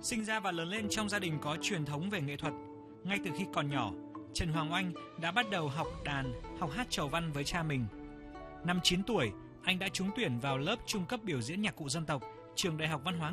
Sinh ra và lớn lên trong gia đình có truyền thống về nghệ thuật, ngay từ khi còn nhỏ, Trần Hoàng Oanh đã bắt đầu học đàn, học hát chầu văn với cha mình. Năm 9 tuổi, anh đã trúng tuyển vào lớp trung cấp biểu diễn nhạc cụ dân tộc, Trường Đại học Văn hóa